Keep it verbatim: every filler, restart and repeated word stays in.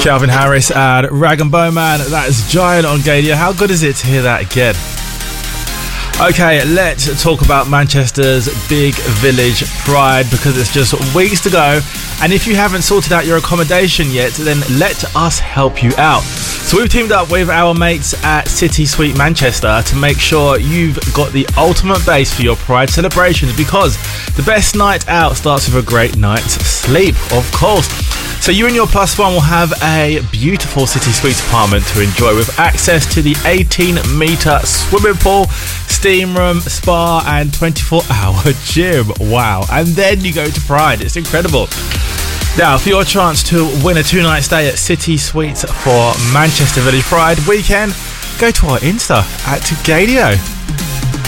Calvin Harris and Rag and Bowman. That is Giant on Gadia. How good is it to hear that again? Okay, let's talk about Manchester's Big Village Pride, because it's just weeks to go. And if you haven't sorted out your accommodation yet, then let us help you out. So we've teamed up with our mates at City Suite Manchester to make sure you've got the ultimate base for your Pride celebrations, because the best night out starts with a great night's sleep, of course. So you and your plus one will have a beautiful City Suites apartment to enjoy, with access to the eighteen metre swimming pool, steam room, spa and twenty-four hour gym. Wow. And then you go to Pride. It's incredible. Now, for your chance to win a two-night stay at City Suites for Manchester Village Pride weekend, go to our Insta at Gadio.